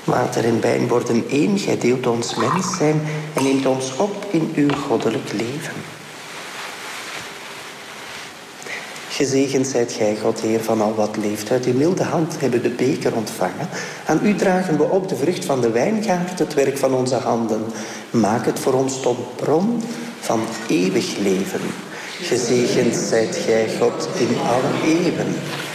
Water en wijn worden één, gij deelt ons mens zijn en neemt ons op in uw goddelijk leven. Gezegend zijt gij, God Heer van al wat leeft. Uit uw milde hand hebben we de beker ontvangen. Aan u dragen we op de vrucht van de wijngaard, het werk van onze handen. Maak het voor ons tot bron van eeuwig leven. Gezegend zijt gij, God, in alle eeuwen.